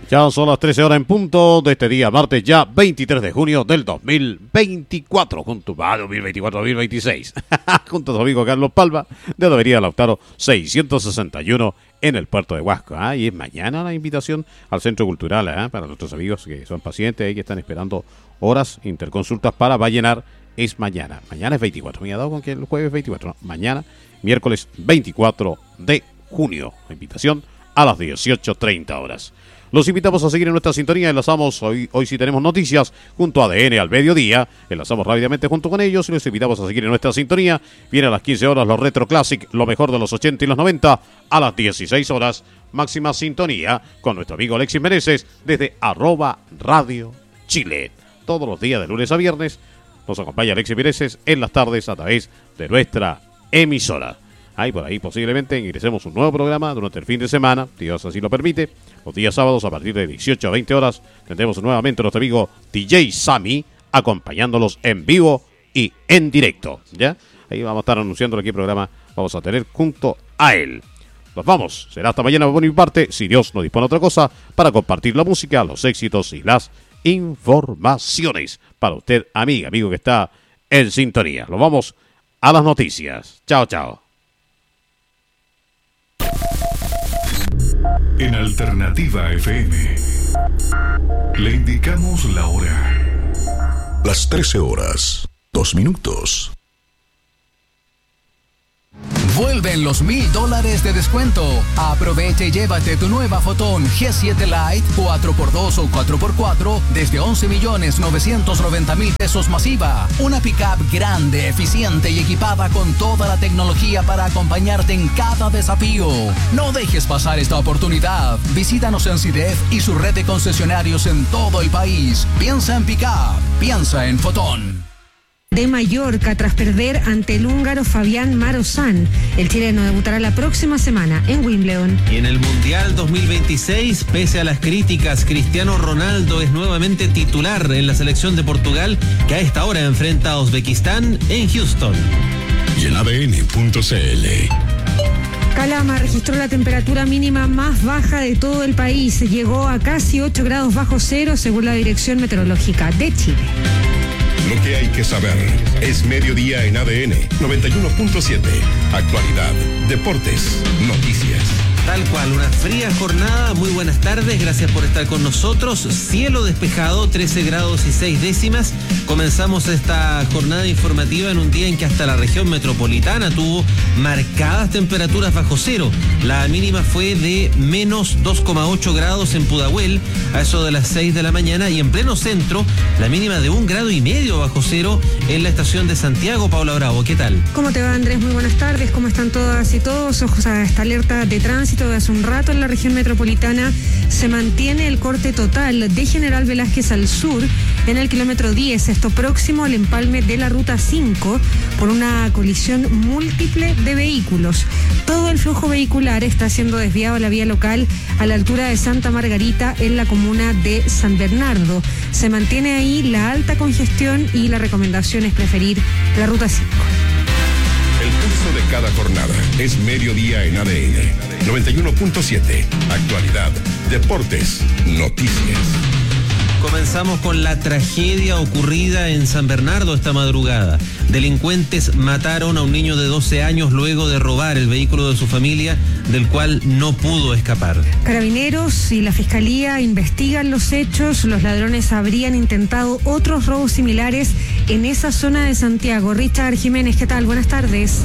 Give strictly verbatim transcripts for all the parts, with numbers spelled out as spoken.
Ya son las trece horas en punto de este día, martes ya veintitrés de junio del dos mil veinticuatro, junto a dos mil veinticuatro dos mil veintiséis, junto a su amigo Carlos Palma, de la avenida Lautaro seiscientos sesenta y uno en el puerto de Huasco. ¿Ah? Y es mañana la invitación al Centro Cultural, ¿eh? Para nuestros amigos que son pacientes y que están esperando horas, interconsultas para Vallenar, es mañana. Mañana es veinticuatro, me ha dado con que el jueves veinticuatro, no, mañana, miércoles veinticuatro de junio. La invitación a las dieciocho treinta horas. Los invitamos a seguir en nuestra sintonía. Enlazamos, hoy, hoy sí tenemos noticias junto a A D N al mediodía. Enlazamos rápidamente junto con ellos y los invitamos a seguir en nuestra sintonía. Viene a las quince horas los Retro Classic, lo mejor de los ochenta y los noventa. A las dieciséis horas, máxima sintonía con nuestro amigo Alexis Meneses desde arroba Radio Chile. Todos los días de lunes a viernes nos acompaña Alexis Meneses en las tardes a través de nuestra emisora. Ahí por ahí posiblemente ingresemos un nuevo programa durante el fin de semana, Dios así lo permite. Los días sábados a partir de dieciocho a veinte horas tendremos nuevamente a nuestro amigo D J Sammy acompañándolos en vivo y en directo. ¿Ya? Ahí vamos a estar anunciando qué programa vamos a tener junto a él. Nos vamos, será hasta mañana por mi parte, si Dios no dispone otra cosa, para compartir la música, los éxitos y las informaciones. Para usted, amiga, amigo que está en sintonía. Nos vamos a las noticias. Chao, chao. En Alternativa F M le indicamos la hora. Las trece horas, dos minutos. Vuelven los mil dólares de descuento. Aprovecha y llévate tu nueva Fotón G siete Lite cuatro por dos o cuatro por cuatro desde once millones novecientos noventa mil pesos masiva. Una pickup grande, eficiente y equipada con toda la tecnología para acompañarte en cada desafío. No dejes pasar esta oportunidad. Visítanos en C I D E F y su red de concesionarios en todo el país. Piensa en pickup, piensa en Fotón. De Mallorca tras perder ante el húngaro Fabián Marozán. El chileno debutará la próxima semana en Wimbledon. Y en el Mundial dos mil veintiséis, pese a las críticas, Cristiano Ronaldo es nuevamente titular en la selección de Portugal, que a esta hora enfrenta a Uzbekistán en Houston. Y en A D N punto C L. Calama registró la temperatura mínima más baja de todo el país. Llegó a casi ocho grados bajo cero según la Dirección Meteorológica de Chile. Lo que hay que saber es mediodía en A D N noventa y uno punto siete. Actualidad, deportes, noticias. Tal cual, una fría jornada. Muy buenas tardes, gracias por estar con nosotros. Cielo despejado, trece grados y seis décimas. Comenzamos esta jornada informativa en un día en que hasta la región metropolitana tuvo marcadas temperaturas bajo cero. La mínima fue de menos dos coma ocho grados en Pudahuel a eso de las seis de la mañana, y en pleno centro la mínima de un grado y medio bajo cero en la estación de Santiago. Paula Bravo, ¿qué tal? ¿Cómo te va, Andrés? Muy buenas tardes. ¿Cómo están todas y todos? Ojos a esta alerta de tránsito de hace un rato en la región metropolitana. Se mantiene el corte total de General Velázquez al sur en el kilómetro diez, esto próximo al empalme de la ruta cinco, por una colisión múltiple de vehículos. Todo el flujo vehicular está siendo desviado a la vía local a la altura de Santa Margarita en la comuna de San Bernardo. Se mantiene ahí la alta congestión y la recomendación es preferir la ruta cinco. El pulso de cada jornada es mediodía en A D N noventa y uno punto siete. Actualidad, deportes, noticias. Comenzamos con la tragedia ocurrida en San Bernardo esta madrugada. Delincuentes mataron a un niño de doce años luego de robar el vehículo de su familia, del cual no pudo escapar. Carabineros y la Fiscalía investigan los hechos. Los ladrones habrían intentado otros robos similares en esa zona de Santiago. Richard Jiménez, ¿qué tal? Buenas tardes.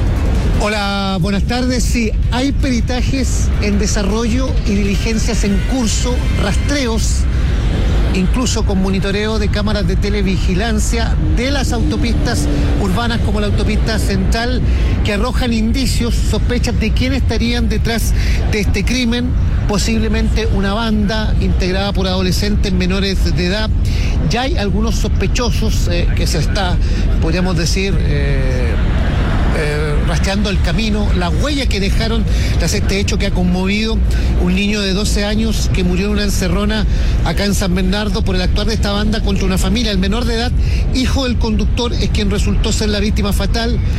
Hola, buenas tardes. Sí, hay peritajes en desarrollo y diligencias en curso, rastreos, incluso con monitoreo de cámaras de televigilancia de las autopistas urbanas como la autopista central, que arrojan indicios, sospechas de quién estarían detrás de este crimen, posiblemente una banda integrada por adolescentes menores de edad. Ya hay algunos sospechosos eh, que se está, podríamos decir, eh, Eh, rastreando el camino, la huella que dejaron tras este hecho que ha conmovido un niño de doce años que murió en una encerrona acá en San Bernardo por el actuar de esta banda contra una familia. El menor de edad, hijo del conductor, es quien resultó ser la víctima fatal.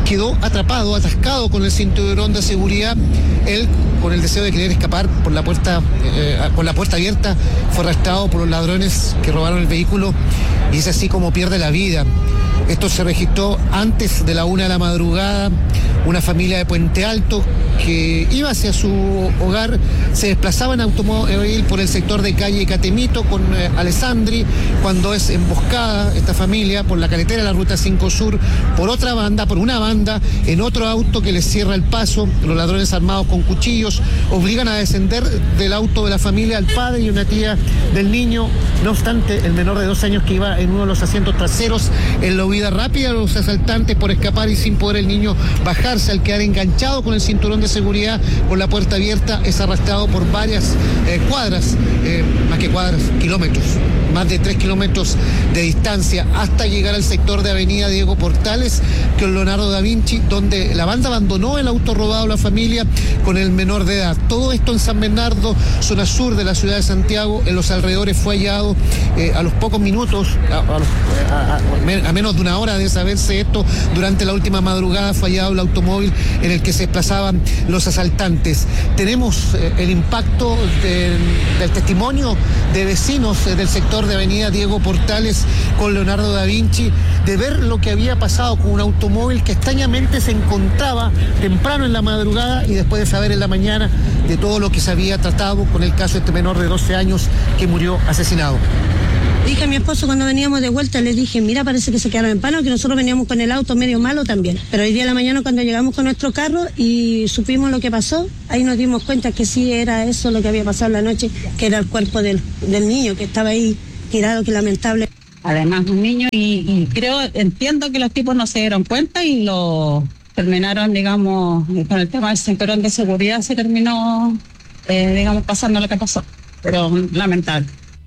quedó atrapado, atascado con el cinturón de seguridad. Él, con el deseo de querer escapar por la puerta, eh, con la puerta abierta, fue arrestado por los ladrones que robaron el vehículo y es así como pierde la vida. Esto se registró antes de la una de la madrugada. Una familia de Puente Alto que iba hacia su hogar se desplazaba en automóvil por el sector de calle Catemito con eh, Alessandri, cuando es emboscada esta familia por la carretera de la Ruta cinco Sur por otra banda, por una banda, en otro auto que les cierra el paso. Los ladrones armados con cuchillos obligan a descender del auto de la familia al padre y una tía del niño. No obstante, el menor de dos años que iba en uno de los asientos traseros, en la huida rápida de los asaltantes por escapar y sin poder el niño bajarse, al quedar enganchado con el cinturón de seguridad por la puerta abierta, es arrastrado por varias eh, cuadras, eh, más que cuadras, kilómetros, más de tres kilómetros de distancia, hasta llegar al sector de Avenida Diego Portales con Leonardo da Vinci, donde la banda abandonó el auto robado a la familia con el menor de edad. Todo esto en San Bernardo, zona sur de la ciudad de Santiago. En los alrededores fue hallado eh, a los pocos minutos, a, a, los, a, a, a menos de una hora de saberse esto, durante la última madrugada fue hallado el automóvil en el que se desplazaban los asaltantes. Tenemos eh, el impacto de, del testimonio de vecinos eh, del sector de Avenida Diego Portales con Leonardo da Vinci, de ver lo que había pasado con un automóvil que extrañamente se encontraba temprano en la madrugada y después de saber en la mañana de todo lo que se había tratado con el caso de este menor de doce años que murió asesinado. Dije a mi esposo cuando veníamos de vuelta, le dije, mira, parece que se quedaron en pano, que nosotros veníamos con el auto medio malo también. Pero hoy día de la mañana cuando llegamos con nuestro carro y supimos lo que pasó, ahí nos dimos cuenta que sí era eso lo que había pasado en la noche, que era el cuerpo del, del niño que estaba ahí tirado, que lamentable. Además un niño y, y creo, entiendo que los tipos no se dieron cuenta y lo terminaron, digamos, con el tema del cinturón de seguridad se terminó, eh, digamos, pasando lo que pasó, pero lamentable.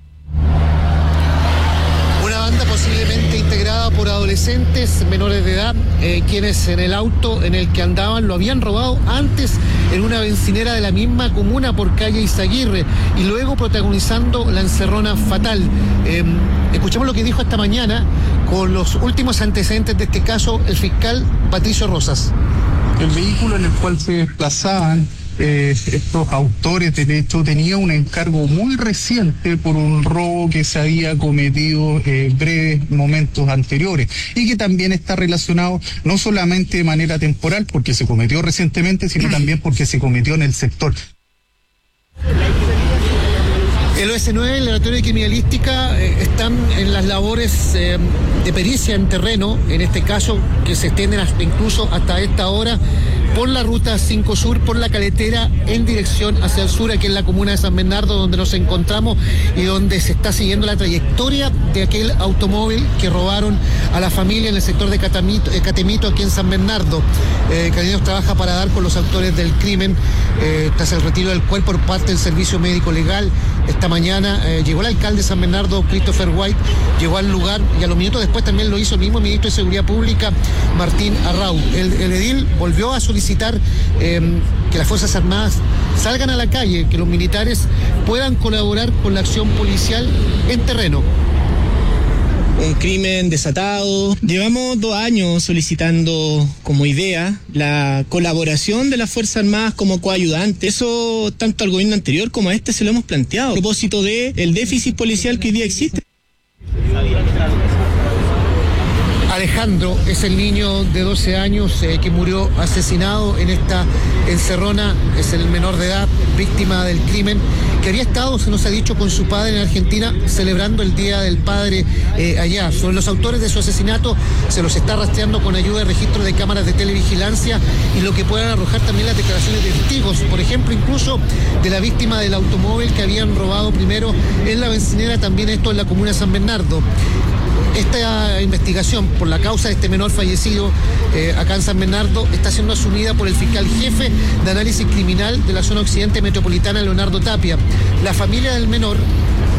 Una banda posiblemente integrada por adolescentes menores de edad, eh, quienes en el auto en el que andaban lo habían robado antes en una bencinera de la misma comuna por calle Izaguirre y luego protagonizando la encerrona fatal. Eh, escuchemos lo que dijo esta mañana con los últimos antecedentes de este caso el fiscal Patricio Rosas. El vehículo en el cual se desplazaban Eh, estos autores del hecho tenía un encargo muy reciente por un robo que se había cometido eh, breves momentos anteriores y que también está relacionado no solamente de manera temporal porque se cometió recientemente, sino también porque se cometió en el sector. El O S nueve, el Laboratorio de Criminalística, eh, están en las labores eh, de pericia en terreno, en este caso que se extienden hasta, incluso hasta esta hora, por la Ruta cinco Sur, por la carretera en dirección hacia el sur, aquí en la comuna de San Bernardo, donde nos encontramos y donde se está siguiendo la trayectoria de aquel automóvil que robaron a la familia en el sector de Catamito, eh, Catemito, aquí en San Bernardo. Eh, Carabineros trabaja para dar con los autores del crimen eh, tras el retiro del cuerpo por parte del Servicio Médico Legal. Esta mañana eh, llegó el alcalde de San Bernardo, Christopher White, llegó al lugar y a los minutos después también lo hizo el mismo ministro de Seguridad Pública, Martín Arrau. El, el edil volvió a solicitar eh, que las Fuerzas Armadas salgan a la calle, que los militares puedan colaborar con la acción policial en terreno. Un crimen desatado. Llevamos dos años solicitando como idea la colaboración de las Fuerzas Armadas como coayudantes. Eso tanto al gobierno anterior como a este se lo hemos planteado a propósito de el déficit policial que hoy día existe. Alejandro es el niño de doce años eh, que murió asesinado en esta encerrona, es el menor de edad, víctima del crimen, que había estado, se nos ha dicho, con su padre en Argentina celebrando el Día del Padre eh, allá. Son los autores de su asesinato, se los está rastreando con ayuda de registro de cámaras de televigilancia y lo que puedan arrojar también las declaraciones de testigos, por ejemplo, incluso de la víctima del automóvil que habían robado primero en la bencinera, también esto en la comuna de San Bernardo. Esta investigación por la causa de este menor fallecido eh, acá en San Bernardo está siendo asumida por el fiscal jefe de análisis criminal de la zona occidente metropolitana, Leonardo Tapia. La familia del menor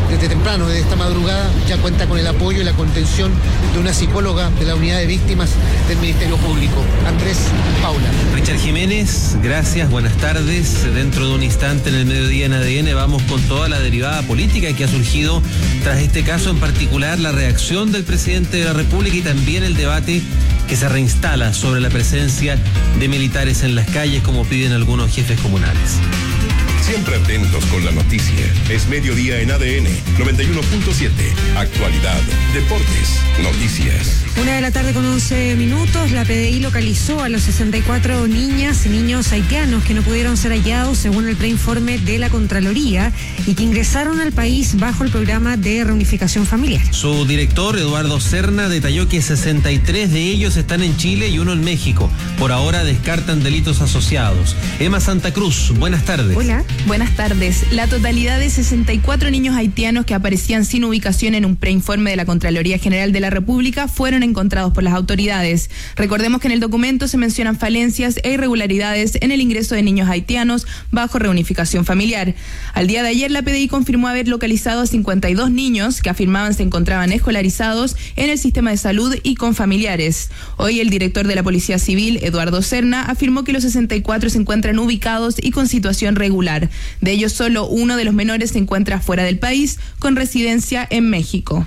desde temprano, desde esta madrugada, ya cuenta con el apoyo y la contención de una psicóloga de la unidad de víctimas del Ministerio Público. Andrés, Paula. Richard Jiménez, gracias, buenas tardes. Dentro de un instante en el mediodía en A D N vamos con toda la derivada política que ha surgido tras este caso, en particular la reacción del presidente de la República y también el debate que se reinstala sobre la presencia de militares en las calles, como piden algunos jefes comunales. Siempre atentos con la noticia. Es mediodía en A D N noventa y uno punto siete. Actualidad, deportes, noticias. Una de la tarde con once minutos, la P D I localizó a los sesenta y cuatro niñas y niños haitianos que no pudieron ser hallados según el preinforme de la Contraloría y que ingresaron al país bajo el programa de reunificación familiar. Su director, Eduardo Serna, detalló que sesenta y tres de ellos están en Chile y uno en México. Por ahora descartan delitos asociados. Emma Santa Cruz, buenas tardes. Hola. Buenas tardes. La totalidad de sesenta y cuatro niños haitianos que aparecían sin ubicación en un preinforme de la Contraloría General de la República fueron encontrados por las autoridades. Recordemos que en el documento se mencionan falencias e irregularidades en el ingreso de niños haitianos bajo reunificación familiar. Al día de ayer, la P D I confirmó haber localizado a cincuenta y dos niños que afirmaban se encontraban escolarizados en el sistema de salud y con familiares. Hoy, el director de la Policía Civil, Eduardo Serna, afirmó que los sesenta y cuatro se encuentran ubicados y con situación regular. De ellos, solo uno de los menores se encuentra fuera del país, con residencia en México.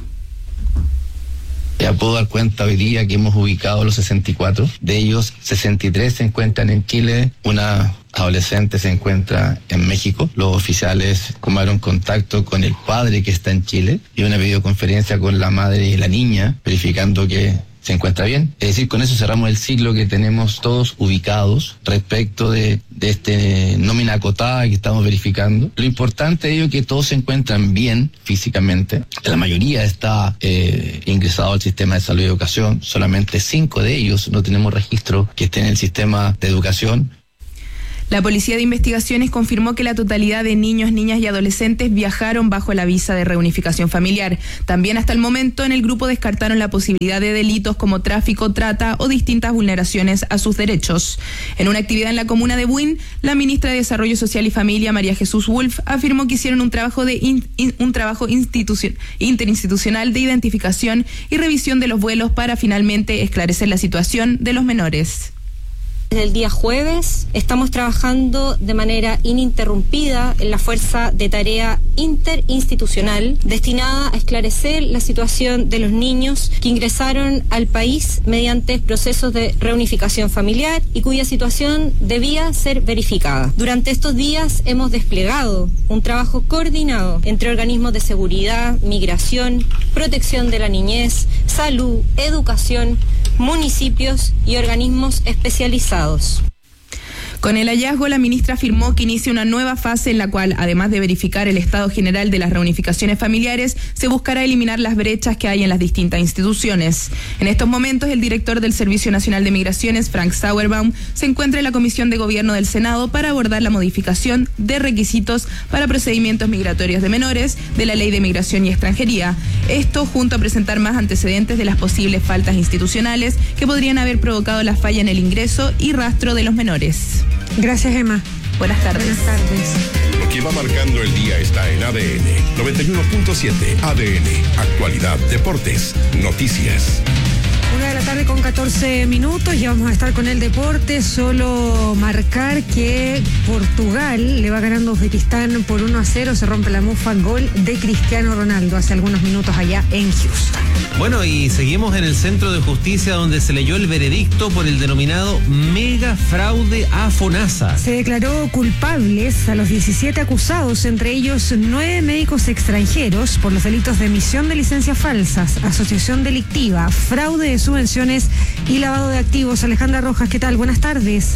Ya puedo dar cuenta hoy día que hemos ubicado los sesenta y cuatro. De ellos, sesenta y tres se encuentran en Chile, una adolescente se encuentra en México. Los oficiales tomaron contacto con el padre que está en Chile y una videoconferencia con la madre y la niña, verificando que se encuentra bien. Es decir, con eso cerramos el ciclo que tenemos todos ubicados respecto de, de este nómina acotada que estamos verificando. Lo importante de ello es que todos se encuentran bien físicamente. La mayoría está eh, ingresado al sistema de salud y educación. Solamente cinco de ellos no tenemos registro que estén en el sistema de educación. La Policía de Investigaciones confirmó que la totalidad de niños, niñas y adolescentes viajaron bajo la visa de reunificación familiar. También hasta el momento en el grupo descartaron la posibilidad de delitos como tráfico, trata o distintas vulneraciones a sus derechos. En una actividad en la comuna de Buin, la ministra de Desarrollo Social y Familia, María Jesús Wolf, afirmó que hicieron un trabajo, de in, in, un trabajo institucion, interinstitucional de identificación y revisión de los vuelos para finalmente esclarecer la situación de los menores. Desde el día jueves estamos trabajando de manera ininterrumpida en la Fuerza de Tarea Interinstitucional destinada a esclarecer la situación de los niños que ingresaron al país mediante procesos de reunificación familiar y cuya situación debía ser verificada. Durante estos días hemos desplegado un trabajo coordinado entre organismos de seguridad, migración, protección de la niñez, salud, educación, municipios y organismos especializados. Con el hallazgo, la ministra afirmó que inicia una nueva fase en la cual, además de verificar el estado general de las reunificaciones familiares, se buscará eliminar las brechas que hay en las distintas instituciones. En estos momentos, el director del Servicio Nacional de Migraciones, Frank Sauerbaum, se encuentra en la Comisión de Gobierno del Senado para abordar la modificación de requisitos para procedimientos migratorios de menores de la Ley de Migración y Extranjería. Esto junto a presentar más antecedentes de las posibles faltas institucionales que podrían haber provocado la falla en el ingreso y rastro de los menores. Gracias, Emma. Buenas tardes. Buenas tardes. Lo que va marcando el día está en A D N noventa y uno punto siete. A D N, actualidad, deportes, noticias. Una de la tarde con catorce minutos, ya vamos a estar con el deporte. Solo marcar que Portugal le va ganando a Uzbekistán por uno a cero, se rompe la mufa, gol de Cristiano Ronaldo hace algunos minutos allá en Houston. Bueno, y seguimos en el Centro de Justicia donde se leyó el veredicto por el denominado mega fraude a FONASA. Se declaró culpables a los diecisiete acusados, entre ellos nueve médicos extranjeros, por los delitos de emisión de licencias falsas, asociación delictiva, fraude de subvenciones y lavado de activos. Alejandra Rojas, ¿qué tal? Buenas tardes.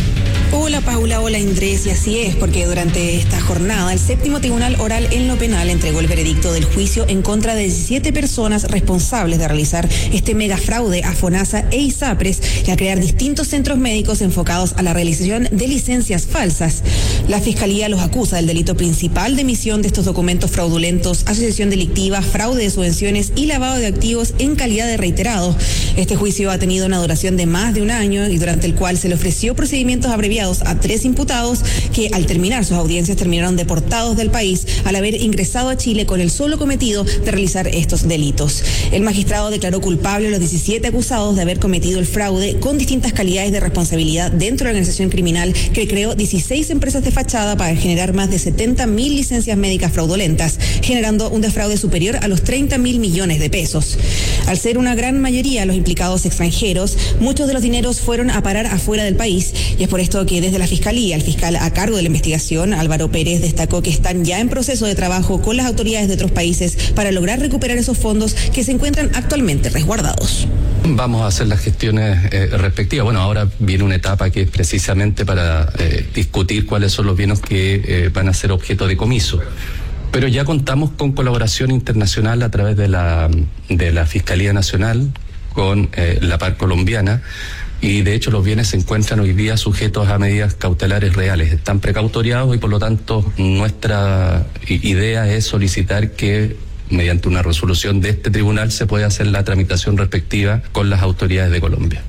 Hola Paula, hola Andrés, y así es, porque durante esta jornada el séptimo tribunal oral en lo penal entregó el veredicto del juicio en contra de diecisiete personas responsables de realizar este mega fraude a FONASA e ISAPRES y a crear distintos centros médicos enfocados a la realización de licencias falsas. La Fiscalía los acusa del delito principal de emisión de estos documentos fraudulentos, asociación delictiva, fraude de subvenciones y lavado de activos en calidad de reiterado. Este juicio ha tenido una duración de más de un año y durante el cual se le ofreció procedimientos abreviados a tres imputados que al terminar sus audiencias terminaron deportados del país al haber ingresado a Chile con el solo cometido de realizar estos delitos. El magistrado declaró culpable a los diecisiete acusados de haber cometido el fraude con distintas calidades de responsabilidad dentro de la organización criminal que creó dieciséis empresas de fachada para generar más de setenta mil licencias médicas fraudulentas, generando un defraude superior a los treinta mil millones de pesos. Al ser una gran mayoría los implicados extranjeros, muchos de los dineros fueron a parar afuera del país y es por esto que desde la Fiscalía, el fiscal a cargo de la investigación, Álvaro Pérez, destacó que están ya en proceso de trabajo con las autoridades de otros países para lograr recuperar esos fondos que se encuentran actualmente resguardados. Vamos a hacer las gestiones eh, respectivas. Bueno, ahora viene una etapa que es precisamente para eh, discutir cuáles son los bienes que eh, van a ser objeto de comiso. Pero ya contamos con colaboración internacional a través de la, de la Fiscalía Nacional con eh, la Par colombiana y de hecho los bienes se encuentran hoy día sujetos a medidas cautelares reales. Están precautoriados y por lo tanto nuestra idea es solicitar que mediante una resolución de este tribunal se pueda hacer la tramitación respectiva con las autoridades de Colombia.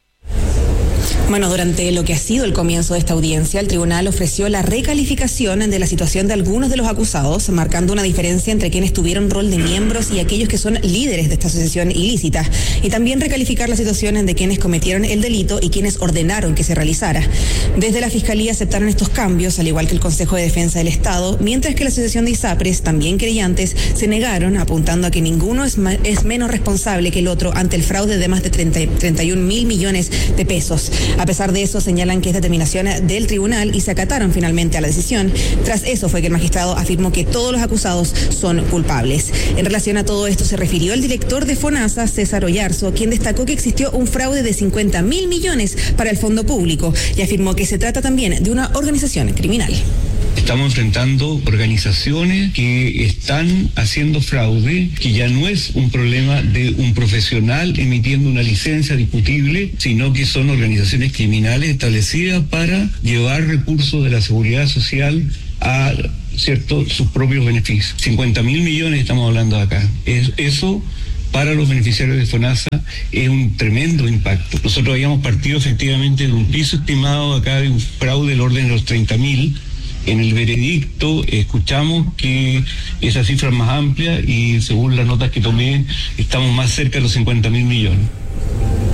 Bueno, durante lo que ha sido el comienzo de esta audiencia, el tribunal ofreció la recalificación de la situación de algunos de los acusados, marcando una diferencia entre quienes tuvieron rol de miembros y aquellos que son líderes de esta asociación ilícita, y también recalificar la situación de quienes cometieron el delito y quienes ordenaron que se realizara. Desde la Fiscalía aceptaron estos cambios, al igual que el Consejo de Defensa del Estado, mientras que la Asociación de ISAPRES, también querellantes, se negaron, apuntando a que ninguno es, ma- es menos responsable que el otro ante el fraude de más de treinta, treinta y un mil millones de pesos. A pesar de eso, señalan que es determinación del tribunal y se acataron finalmente a la decisión. Tras eso fue que el magistrado afirmó que todos los acusados son culpables. En relación a todo esto se refirió el director de FONASA, César Oyarzo, quien destacó que existió un fraude de cincuenta mil millones para el fondo público y afirmó que se trata también de una organización criminal. Estamos enfrentando organizaciones que están haciendo fraude, que ya no es un problema de un profesional emitiendo una licencia discutible, sino que son organizaciones criminales establecidas para llevar recursos de la seguridad social a cierto sus propios beneficios. cincuenta mil millones estamos hablando acá. Es, eso para los beneficiarios de FONASA es un tremendo impacto. Nosotros habíamos partido efectivamente de un piso estimado acá de un fraude del orden de los treinta mil. En el veredicto escuchamos que esa cifra es más amplia y según las notas que tomé estamos más cerca de los cincuenta mil millones.